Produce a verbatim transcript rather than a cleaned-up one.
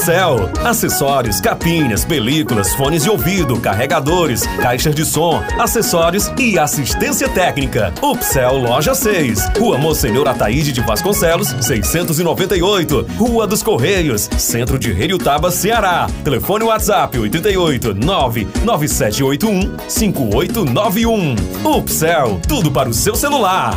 Upsell, acessórios, capinhas, películas, fones de ouvido, carregadores, caixas de som, acessórios e assistência técnica. Upsell Loja seis, Rua Monsenhor Ataíde de Vasconcelos, seiscentos e noventa e oito, Rua dos Correios, Centro de Heriotaba, Ceará. Telefone WhatsApp oito oito nove nove sete oito um cinco oito nove um. Upsell, tudo para o seu celular.